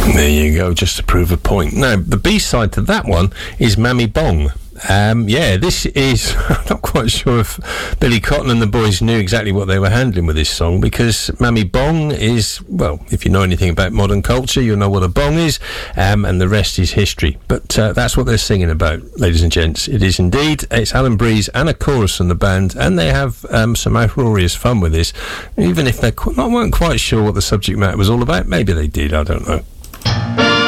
There you go, just to prove a point. Now, the B-side to that one is Mammy Bong. This is... I'm not quite sure if Billy Cotton and the boys knew exactly what they were handling with this song, because Mammy Bong is... Well, if you know anything about modern culture, you'll know what a bong is, and the rest is history. But that's what they're singing about, ladies and gents. It is indeed. It's Alan Breeze and a chorus from the band, and they have some uproarious fun with this, even if they weren't quite sure what the subject matter was all about. Maybe they did, I don't know.